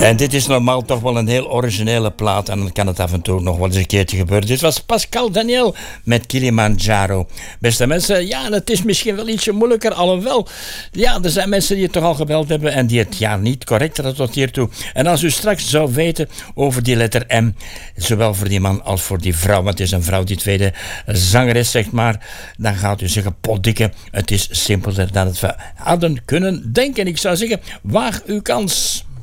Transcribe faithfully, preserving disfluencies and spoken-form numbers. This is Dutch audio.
En dit is normaal toch wel een heel originele plaat. En dan kan het af en toe nog wel eens een keertje gebeuren. Dit was Pascal Daniel met Kilimanjaro. Beste mensen, ja, het is misschien wel ietsje moeilijker. Alhoewel, ja, er zijn mensen die het toch al gebeld hebben. En die het ja niet correct hadden tot hiertoe. En als u straks zou weten over die letter M. Zowel voor die man als voor die vrouw. Want het is een vrouw, die tweede zangeres, zeg maar. Dan gaat u zeggen, potdikke. Het is simpeler dan het we hadden kunnen denken. Ik zou zeggen, waag uw kans.